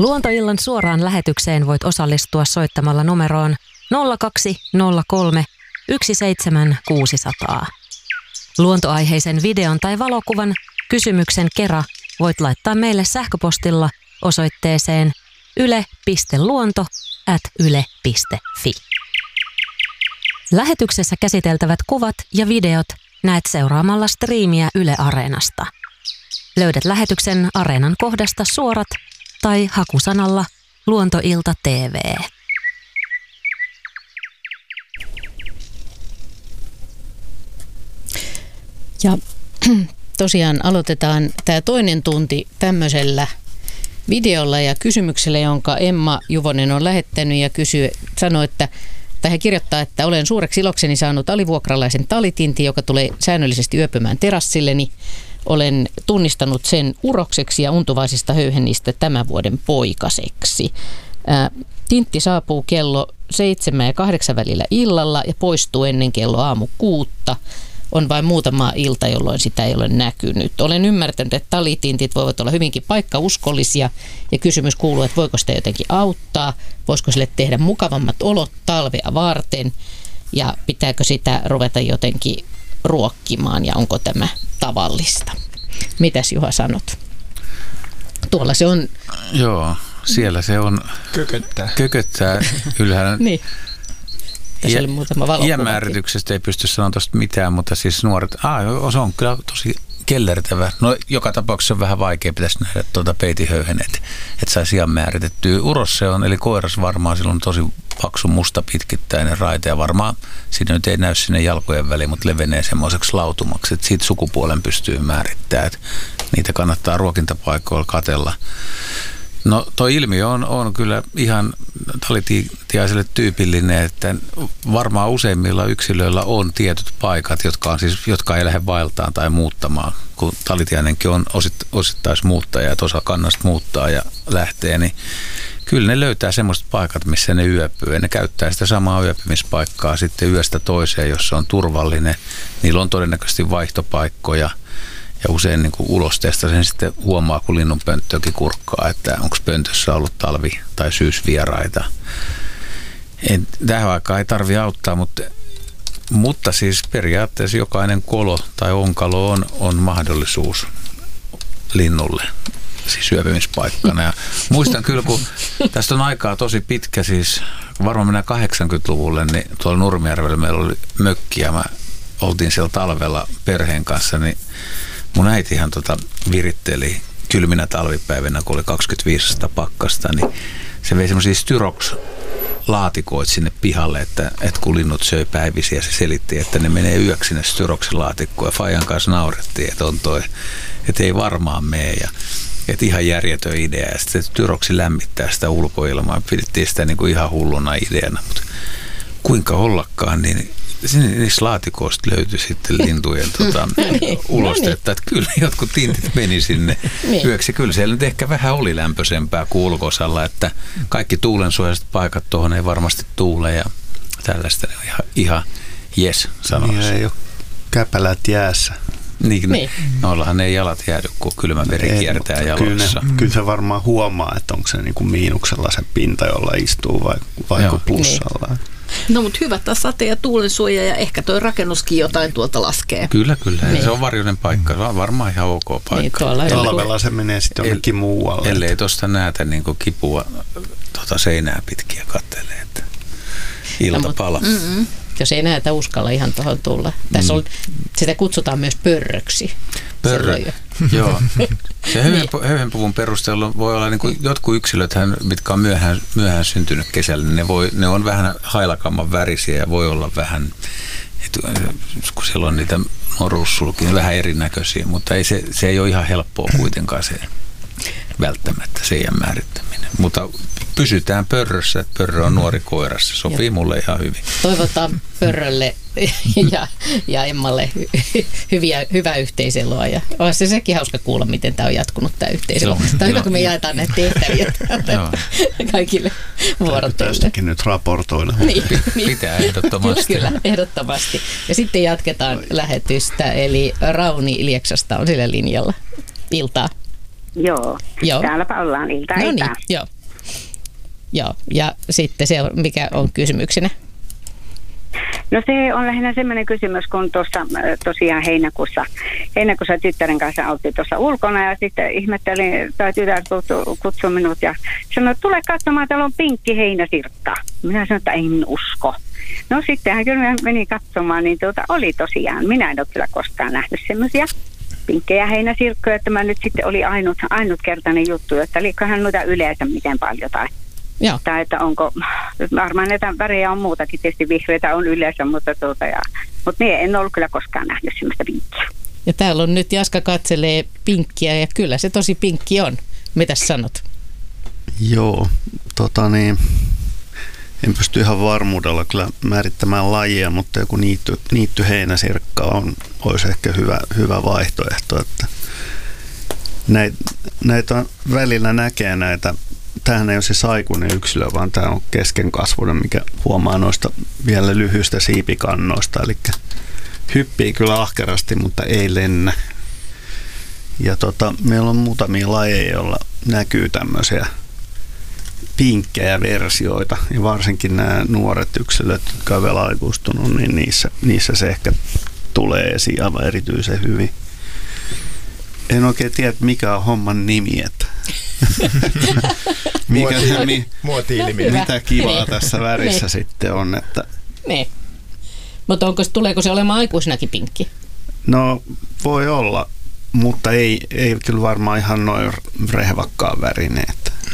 Luontoillan suoraan lähetykseen voit osallistua soittamalla numeroon 0203 17600. Luontoaiheisen videon tai valokuvan kysymyksen kera voit laittaa meille sähköpostilla osoitteeseen yle.luonto@yle.fi. Lähetyksessä käsiteltävät kuvat ja videot näet seuraamalla striimiä Yle Areenasta. Löydät lähetyksen Areenan kohdasta suorat tai hakusanalla Luontoilta TV. Ja tosiaan aloitetaan tämä toinen tunti tämmöisellä videolla ja kysymyksellä, jonka Emma Juvonen on lähettänyt ja sanoi, että hän kirjoittaa, että olen suureksi ilokseni saanut alivuokralaisen talitintin, joka tulee säännöllisesti yöpymään terassilleni. Olen tunnistanut sen urokseksi ja untuvaisista höyhennistä tämän vuoden poikaseksi. Tintti saapuu kello 7 ja 8 välillä illalla ja poistuu ennen kello aamu 6. On vain muutama ilta, jolloin sitä ei ole näkynyt. Olen ymmärtänyt, että talitintit voivat olla hyvinkin paikkauskollisia ja kysymys kuuluu, että voiko sitä jotenkin auttaa, voisiko sille tehdä mukavammat olot talvea varten ja pitääkö sitä ruveta jotenkin ruokkimaan ja onko tämä tavallista. Mitäs Juha sanot? Tuolla se on. Joo, siellä se on. Kököttää. Kyllähän niin. Iänmäärityksestä ei pysty sanoa tuosta mitään, mutta siis nuoret, se on kyllä tosi kellertävä. No joka tapauksessa on vähän vaikea, pitäisi nähdä peitihöyhenet, että saisi iän määritettyä. Uros se on, eli koiras varmaan silloin on tosi paksu musta pitkittäinen raite ja varmaan siinä nyt ei näy sinne jalkojen väliin, mutta levenee semmoiseksi lautumaksi, että siitä sukupuolen pystyy määrittämään, että niitä kannattaa ruokintapaikoilla katsella. No toi ilmiö on kyllä ihan talitiaiselle tyypillinen, että varmaan useimmilla yksilöillä on tietyt paikat, jotka ei lähde vaeltaan tai muuttamaan. Kun talitiainenkin on osittaismuuttaja, että osa kannasta muuttaa ja lähtee, niin kyllä ne löytää semmoiset paikat, missä ne yöpyy. Ja ne käyttää sitä samaa yöpymispaikkaa sitten yöstä toiseen, jos se on turvallinen. Niillä on todennäköisesti vaihtopaikkoja. Ja usein niin kuin ulosteesta sen sitten huomaa, kun linnunpönttökin kurkkaa, että onko pöntössä ollut talvi- tai syysvieraita. Tähän aikaan ei tarvitse auttaa, mutta siis periaatteessa jokainen kolo tai onkalo on mahdollisuus linnulle, siis syöpymispaikkana. Ja muistan kyllä, kun tästä on aikaa tosi pitkä, siis varmaan mennään 80-luvulle, niin tuolla Nurmijärvellä meillä oli mökki ja oltiin siellä talvella perheen kanssa, niin mun äitihan viritteli kylminä talvipäivinä, kun oli 25 pakkasta, niin se vei semmoisia Styrox-laatikoit sinne pihalle, että kun linnut söi päivisiä, ja se selitti, että ne menee yöksi sinne Styroxin laatikkoon. Ja Fajan kanssa naurettiin, että ei varmaan mene. Ja että ihan järjetön idea. Ja sitten Styroxi lämmittää sitä ulkoilmaa. Pidettiin sitä niin kuin ihan hulluna ideana, mutta kuinka ollakaan, niin niissä laatikoista löytyi sitten lintujen ulostetta, että kyllä jotkut tintit meni sinne yöksi. Kyllä siellä nyt ehkä vähän oli lämpöisempää kuin ulkosalla, että kaikki tuulensuojaiset paikat tuohon ei varmasti tuule ja tällaista ihan jes sanoisin. Niin ei ole käpälät jäässä. Niin. Noillahan ei jalat jäädy, kun kylmä veri kiertää jaloissa. Kyllä se varmaan huomaa, että onko se niin kuin miinuksella se pinta, jolla istuu vai plussalla. Niin. No mutta hyvä sate- ja tuulensuoja ja ehkä toi rakennuskin jotain tuolta laskee. Kyllä. Niin. Se on varjoinen paikka. Se on varmaan ihan ok paikka. Niin, talvella se menee sitten jonnekin muualle. Ellei tuosta näitä niin kipua seinää pitkiä kattelee, että iltapala. Jos ei näitä uskalla ihan tuohon tulla. Tässä sitä kutsutaan myös pörröksi. Joo. Se höyhenpuvun perusteella voi olla niin kuin jotkut yksilöt, mitkä on myöhään syntynyt kesällä, niin ne on vähän hailakamman värisiä ja voi olla vähän, kun siellä on niitä noruussulkia, niin vähän erinäköisiä, mutta se ei ole ihan helppoa kuitenkaan se välttämättä se iän määrittäminen. Mutta pysytään pörrössä, että pörrö on nuori koira, se sopii mulle ihan hyvin. Toivotaan pörrölle ja Emmalle hyvää yhteiseloa. Ja on sekin hauska kuulla, miten tämä on jatkunut tämä yhteiselo. Tämä on hyvä, kun me jaetaan näitä tehtäviä kaikille vuorotteille. Tästäkin nyt raportoida. Niin. Pitää ehdottomasti. Kyllä, ehdottomasti. Ja sitten jatketaan lähetystä, eli Rauni Lieksasta on sillä linjalla. Iltaa. Joo. Täälläpä ollaan iltaa. No niin, joo. Ja sitten se, mikä on kysymyksenä? No se on lähinnä semmoinen kysymys, kun tuossa tosiaan heinäkuussa tyttären kanssa oltiin tuossa ulkona ja sitten ihmettelin, tai tytär kutsui minut ja sanoi, että tule katsomaan, täällä on pinkki heinäsirkka. Minä sanoin, että en usko. No sittenhän kyllä meni katsomaan, niin oli tosiaan, minä en ole kyllä koskaan nähnyt semmoisia pinkkejä heinäsirkkoja, että mä nyt sitten oli ainutkertainen juttu, että olikohan noita yleensä miten paljon tai että onko, varmaan näitä värejä on muutakin, tietysti vihreitä on yleensä, mutta minä en ollut kyllä koskaan nähnyt semmoista pinkkiä. Ja täällä on nyt Jaska katselee pinkkiä ja kyllä se tosi pinkki on. Mitäs sanot? Joo, en pysty ihan varmuudella kyllä määrittämään lajia, mutta joku niitty heinäsirkka olisi ehkä hyvä vaihtoehto, että näitä välillä näkee näitä. Tämähän ei ole siis aikuinen yksilö, vaan tämä on keskenkasvuinen, mikä huomaa noista vielä lyhyistä siipikannoista. Eli hyppii kyllä ahkerasti, mutta ei lennä. Ja meillä on muutamia lajeja, joilla näkyy tämmöisiä pinkkejä versioita. Ja varsinkin nämä nuoret yksilöt, jotka ovat vielä aikuistunut, niin niissä se ehkä tulee esiin aivan erityisen hyvin. En oikein tiedä, mikä on homman nimi, että mitä kivaa tässä värissä sitten on. Että niin. Mutta tuleeko se olemaan aikuisnakin pinkki? No voi olla, mutta ei kyllä varmaan ihan noin rehvakkaan värinen.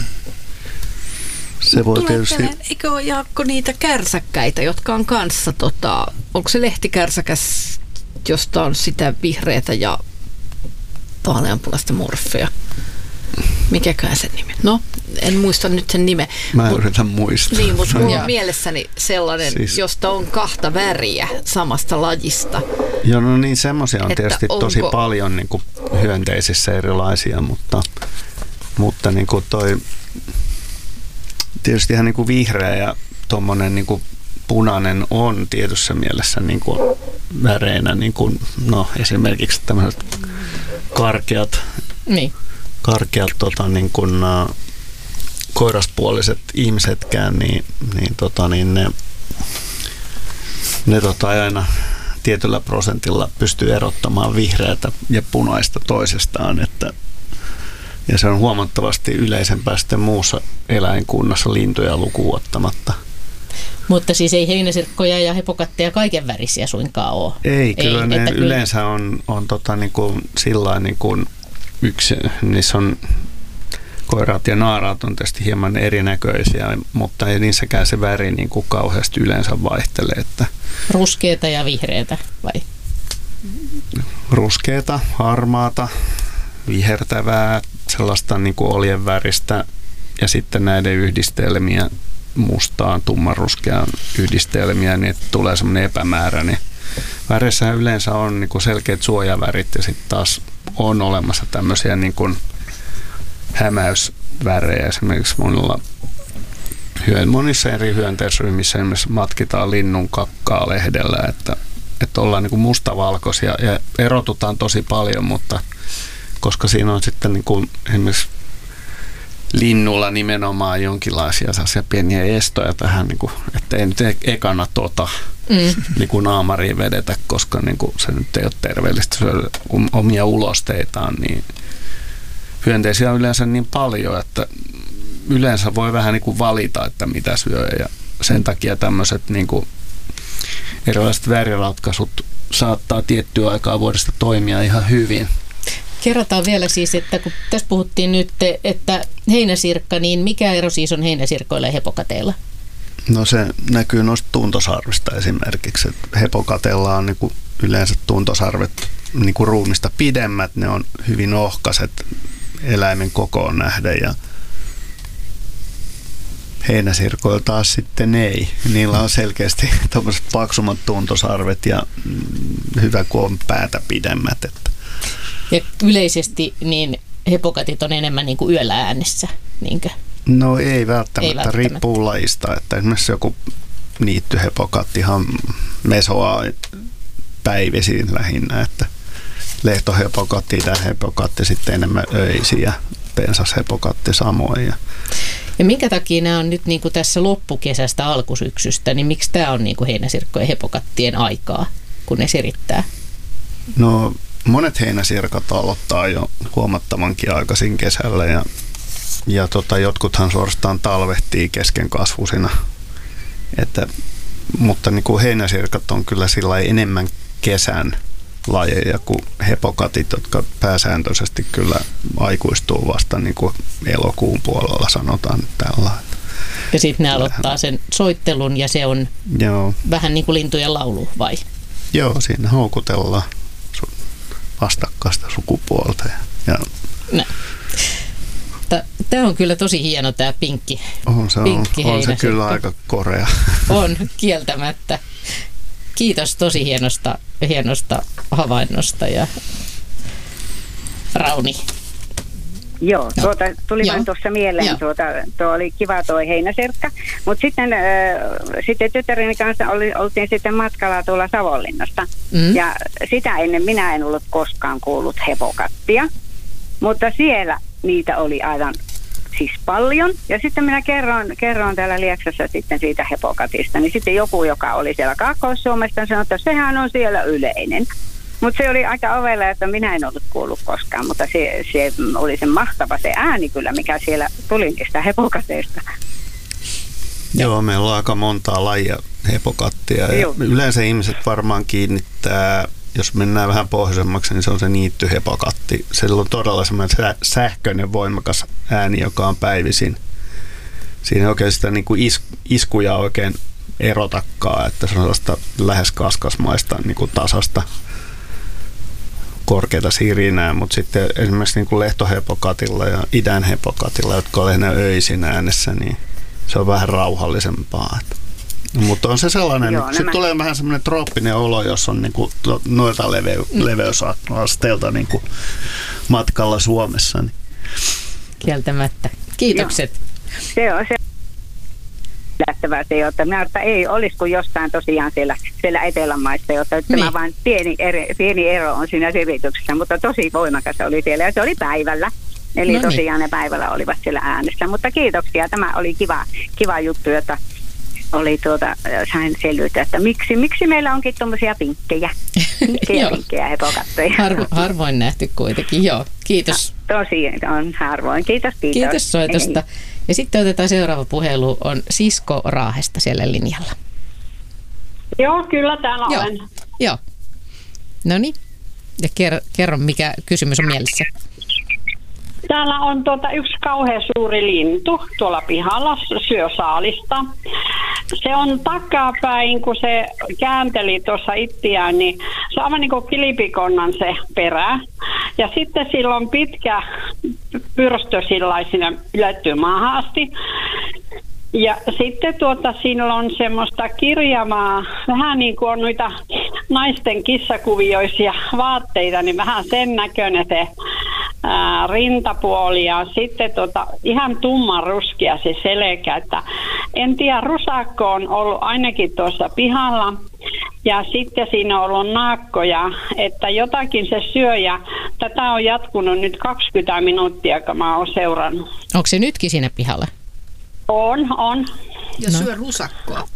Se voi tietysti. Eikö ole, Jaakko, niitä kärsäkkäitä, jotka on kanssa, onko se lehtikärsäkäs, josta on sitä vihreätä ja vaaleanpunaista morfea? Mikäkään sen nimi? No, en muista nyt sen nimen. Mä yritän muistaa. Niin, mutta mulla on mielessäni sellainen, josta on 2 väriä samasta lajista. Joo, no niin, semmoisia on tietysti tosi paljon niin kuin hyönteisissä erilaisia, mutta niin kuin tietysti ihan niin kuin vihreä ja tuommoinen niin kuin punainen on tietyssä mielessä niin kuin väreinä, niin kuin, esimerkiksi tämmöiset karkeat niin kuin, koiraspuoliset ihmisetkään, niin ne aina tietyllä prosentilla pystyy erottamaan vihreätä ja punaista toisestaan, ja se on huomattavasti yleisempää sitten muussa eläinkunnassa lintuja lukuun ottamatta. Mutta siis ei heinäsirkkoja ja hepokatteja kaiken värisiä suinkaan ole. Ei, kyllä ne yleensä on niin kuin sillain niin kuin niissä on koiraat ja naaraat on tietysti hieman erinäköisiä, mutta ei niissäkään se väri niin kuin kauheasti yleensä vaihtele. Että ruskeata ja vihreätä vai? Ruskeata, harmaata, vihertävää, sellaista niin kuin oljen väristä ja sitten näiden yhdistelmiä mustaan, tummanruskeaan yhdistelmiä, niin tulee semmoinen epämääräinen. Väreissä yleensä on niin kuin selkeät suojavärit ja sitten taas on olemassa tämmöisiä niin kuin hämäysvärejä. Esimerkiksi monissa eri hyönteisryhmissä esimerkiksi matkitaan linnun kakkaa lehdellä, että ollaan niin kuin mustavalkoisia ja erotutaan tosi paljon, mutta koska siinä on sitten niin kuin esimerkiksi linnulla nimenomaan jonkinlaisia pieniä estoja tähän, niin kuin, että ei nyt ekana niin kuin naamariin vedetä, koska niin kuin se nyt ei ole terveellistä syödä omia ulosteitaan, niin hyönteisiä on yleensä niin paljon, että yleensä voi vähän niin kuin valita, että mitä syö, ja sen takia tämmöiset niin kuin erilaiset väriratkaisut saattaa tiettyä aikaa vuodesta toimia ihan hyvin. Kerrotaan vielä siis, että kun tässä puhuttiin nyt, että heinäsirkka, niin mikä ero siis on heinäsirkoilla ja hepokateilla? No se näkyy noista tuntosarvista esimerkiksi. Hepokateilla on niin kuin yleensä tuntosarvet niin kuin ruumista pidemmät, ne on hyvin ohkaiset eläimen kokoon nähden ja heinäsirkoilla taas sitten ei. Niillä on selkeästi tommoset paksummat tuntosarvet ja hyvä kun on päätä pidemmät. Että. Ja yleisesti niin hepokatit on enemmän niin kuin yöllä äänessä, niinkö? No ei välttämättä. Riippuu lajista. Että esimerkiksi joku niittyhepokattihan mesoaa päivisin lähinnä, että lehtohepokatti, itähepokatti sitten enemmän öisiä, pensashepokatti samoin. Ja minkä takia nämä on nyt niin kuin tässä loppukesästä alkusyksystä, niin miksi tämä on niin kuin heinäsirkkojen hepokattien aikaa, kun ne sirittää? No monet heinäsirkat aloittaa jo huomattavankin aikaisin kesällä ja jotkuthan suorastaan talvehtii keskenkasvuisina. Mutta niin kuin heinäsirkat on kyllä sillä enemmän kesän lajeja kuin hepokatit, jotka pääsääntöisesti kyllä aikuistuu vasta niin kuin elokuun puolella, sanotaan tällä. Ja sitten ne aloittaa sen soittelun ja se on vähän niin kuin lintujen laulu, vai? Joo, siinä houkutellaan vastakkaista sukupuolta. Tämä on kyllä tosi hieno tämä pinkki. On se kyllä aika korea. On, kieltämättä. Kiitos tosi hienosta havainnosta ja Rauni. Joo, tuli vain tuossa mieleen, tuo oli kiva tuo heinäsirkka, mutta sitten tyttäreni kanssa oltiin sitten matkalla tuolla Savonlinnasta ja sitä ennen minä en ollut koskaan kuullut hepokattia, mutta siellä niitä oli aivan siis paljon. Ja sitten minä kerron täällä Lieksassa sitten siitä hepokatista, niin sitten joku, joka oli siellä Kaakkois-Suomesta, sanoi, että sehän on siellä yleinen. Mutta se oli aika ovella, että minä en ollut kuullut koskaan, mutta se oli se mahtava se ääni kyllä, mikä siellä tuli niistä hepokateista. Joo, meillä on aika montaa lajia hepokattia. Ja yleensä ihmiset varmaan kiinnittää, jos mennään vähän pohjoisemmaksi, niin se on se niittyhepokatti. Sillä on todella semmoinen sähköinen voimakas ääni, joka on päivisin. Siinä ei oikein sitä niin kuin iskuja oikein erotakaan, että se on sellaista lähes kaskasmaista niin kuin tasasta korkeata sirinää, mutta sitten esimerkiksi niin kuin lehtohepokatilla ja idänhepokatilla, jotka on lähinnä öisin äänessä, niin se on vähän rauhallisempaa. Mutta on se sellainen, sitten tulee vähän semmoinen trooppinen olo, jos on niin kuin noilta leveysasteilta niin kuin matkalla Suomessa. Niin. Kieltämättä. Kiitokset. Se on se lähtevää se, jotta minä ei olisi kuin jostain tosiaan siellä Etelämaissa, jotta tämä vain pieni ero on siinä sirityksessä, mutta tosi voimakas oli siellä ja se oli päivällä. Eli tosiaan ne päivällä olivat siellä äänessä, mutta kiitoksia. Tämä oli kiva juttu, jota oli sain selvyyttä, että miksi meillä onkin tuommoisia pinkkejä hepokatteja. Harvoin nähty kuitenkin, joo. Kiitos. Tosi on harvoin. Kiitos. Kiitos soitosta. Ja sitten otetaan seuraava puhelu, on Sisko Raahesta siellä linjalla. Joo, kyllä täällä olen. Joo. No niin, ja kerro mikä kysymys on mielessä. Täällä on yksi kauhean suuri lintu tuolla pihalla, syö saalista. Se on takapäin, kun se käänteli tuossa itseään, niin se on aivan niin kuin kilipikonnan se perä. Ja sitten sillä on pitkä pyrstö sinne ylettyy maahan asti. Ja sitten sillä on semmoista kirjavaa, vähän niin kuin on noita naisten kissakuvioisia vaatteita, niin vähän sen näköinen se rintapuoli ja sitten ihan tumman ruskea se selkä, että en tiedä, rusakko on ollut ainakin tuossa pihalla ja sitten siinä on ollut naakkoja, että jotakin se syö ja tätä on jatkunut nyt 20 minuuttia, kun mä oon seurannut. Onko se nytkin siinä pihalla? On. Ja syö rusakkoa.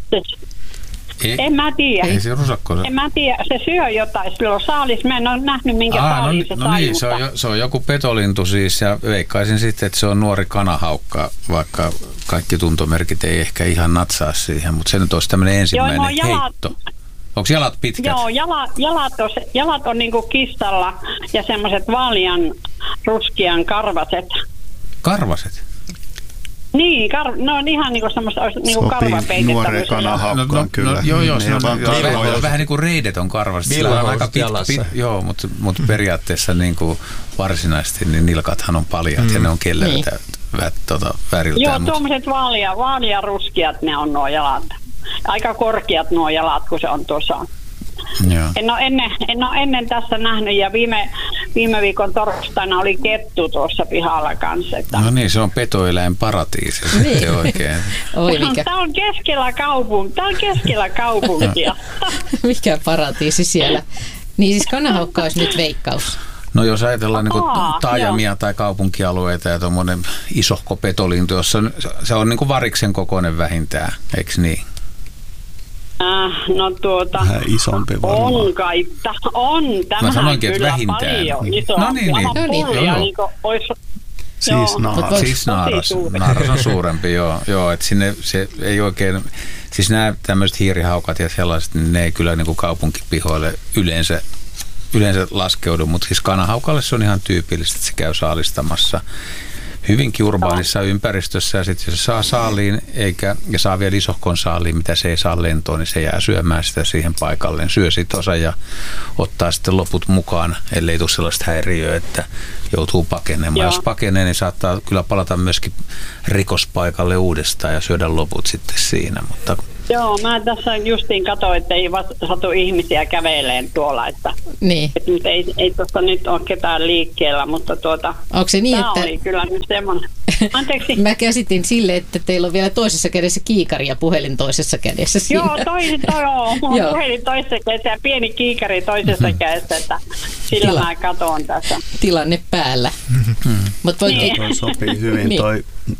En mä tiedä. Ei se rusakko. En mä tiedä. Se syö jotain. Sillä on saalis. Mä en ole nähnyt minkä saaliin se sai. Niin, se on joku petolintu siis ja veikkaisin sitten, että se on nuori kanahaukka, vaikka kaikki tuntomerkit ei ehkä ihan natsaa siihen, mutta se nyt olisi tämmöinen ensimmäinen heitto. Onko jalat pitkät? Joo, jalat on niinku kissalla ja semmoiset vaalean ruskean karvaset. Karvaset? Niin, no on ihan niinku semmoista niinku karvapeitettä. Nuoreen kanahaukkaan kyllä. Joo, se on vähän niin kuin reideton karvas. Sillä on aika joo, mutta periaatteessa niin kuin varsinaisesti niin nilkathan on paljat ja ne on kelleritä väriltään. Joo, tuommoiset vaalia ruskeat ne on nuo jalat. Aika korkeat nuo jalat, kun se on tuossa. Joo. En ole ennen tässä nähnyt ja viime viikon torstaina oli kettu tuossa pihalla kanssa. Että. No niin, se on petoeläin paratiisi sitten oikein. Tämä on keskellä kaupunkia. Mikä paratiisi siellä? Niin siis kanahaukka olisi nyt veikkaus. No jos ajatellaan niin taajamia tai kaupunkialueita ja tuommoinen isohko petolintu, jossa se on niin kuin variksen kokoinen vähintään, eikö niin? No vähän isompi varmaan. On kai, on. Tämähän sanoinkin, kyllä vähintään. paljon iso. No niin. Siis naaras. Siis naaras on suurempi, joo, että sinne se ei oikein, siis nämä tämmöiset hiirihaukat ja sellaiset, niin ne ei kyllä niin kuin kaupunkipihoille yleensä laskeudu, mutta siis kanahaukalle se on ihan tyypillistä, että se käy saalistamassa hyvinkin urbaanissa ympäristössä ja sitten jos se saa saaliin ja saa vielä isohkon saaliin, mitä se ei saa lentoon, niin se jää syömään sitä siihen paikalleen. Syö sit osa ja ottaa sitten loput mukaan, ellei tule sellaista häiriöä, että joutuu pakenemaan. Joo. Jos pakenee, niin saattaa kyllä palata myöskin rikospaikalle uudestaan ja syödä loput sitten siinä. Mutta joo, mä tässä justiin katsoin, että ei satu ihmisiä käveleen tuolla, että nyt ei tuossa nyt ole ketään liikkeellä, mutta onko se niin, tämä että oli kyllä nyt semmoinen. Anteeksi. Mä käsitin sille, että teillä on vielä toisessa kädessä kiikari ja puhelin toisessa kädessä. Joo, puhelin toisessa kädessä ja pieni kiikari toisessa kädessä, että sillä mä katson tässä. Tilanne päällä. Toi sopii hyvin. Toi